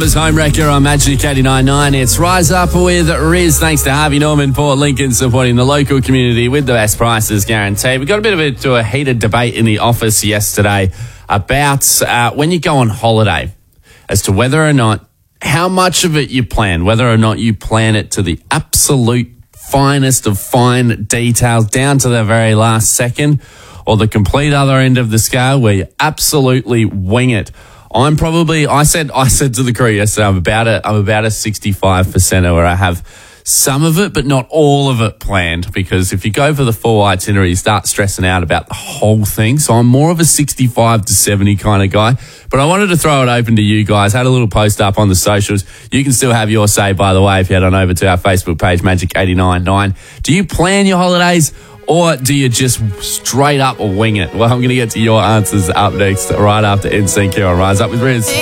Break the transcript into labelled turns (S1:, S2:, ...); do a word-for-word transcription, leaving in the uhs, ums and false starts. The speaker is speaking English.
S1: Numbers Home Wrecker on Magic eighty-nine point nine. It's Rise Up with Riz. Thanks to Harvey Norman, Port Lincoln, supporting the local community with the best prices guaranteed. We got a bit of a, to a heated debate in the office yesterday about uh, when you go on holiday as to whether or not, how much of it you plan, whether or not you plan it to the absolute finest of fine details down to the very last second, or the complete other end of the scale where you absolutely wing it. I'm probably, I said, I said to the crew yesterday, I'm about a, I'm about a sixty-five percent where I have some of it, but not all of it planned, because if you go for the full itinerary, you start stressing out about the whole thing. So I'm more of a sixty-five to seventy kind of guy, but I wanted to throw it open to you guys. Had a little post up on the socials. You can still have your say, by the way, if you head on over to our Facebook page, Magic eighty-nine point nine. Do you plan your holidays, or do you just straight up wing it? Well, I'm going to get to your answers up next, right after N Sync here on Rise Up with Riz.